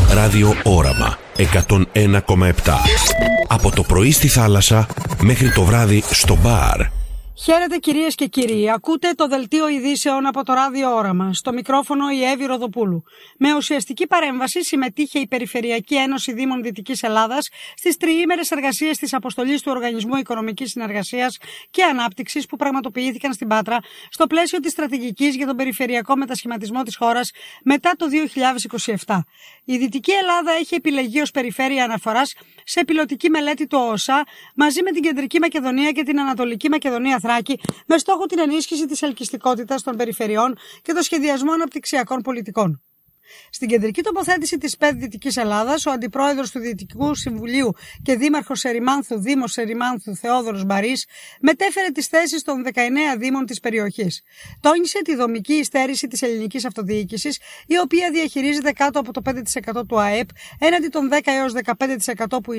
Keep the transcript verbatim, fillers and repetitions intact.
Ράδιο Όραμα εκατόν ένα κόμμα επτά. Από το πρωί στη θάλασσα μέχρι το βράδυ στο μπαρ. Χαίρετε κυρίες και κύριοι, ακούτε το δελτίο ειδήσεων από το Ράδιο Όραμα, στο μικρόφωνο η Εύη Ροδοπούλου. Με ουσιαστική παρέμβαση συμμετείχε η Περιφερειακή Ένωση Δήμων Δυτικής Ελλάδας στις τριήμερες εργασίες της αποστολής του Οργανισμού Οικονομικής Συνεργασίας και Ανάπτυξης που πραγματοποιήθηκαν στην Πάτρα στο πλαίσιο της στρατηγικής για τον περιφερειακό μετασχηματισμό της χώρας μετά το δύο χιλιάδες είκοσι επτά. Η Δυτική Ελλάδα έχει επιλεγεί ως περιφέρεια αναφοράς σε πιλωτική μελέτη του ΟΣΑ μαζί με την Κεντρική Μακεδονία και την Ανατολική Μακεδονία με στόχο την ενίσχυση της ελκυστικότητας των περιφερειών και το σχεδιασμό αναπτυξιακών πολιτικών. Στην κεντρική τοποθέτηση της ΠΕΔ Δυτικής Ελλάδας, ο Αντιπρόεδρος του Δυτικού Συμβουλίου και Δήμαρχος Ερημάνθου, Δήμος Ερημάνθου Θεόδωρος Μπαρής, μετέφερε τις θέσεις των δεκαεννέα δήμων της περιοχής. Τόνισε τη δομική υστέρηση της ελληνικής αυτοδιοίκησης, η οποία διαχειρίζεται κάτω από το πέντε τοις εκατό του ΑΕΠ, έναντι των δέκα έως δεκαπέντε τοις εκατό που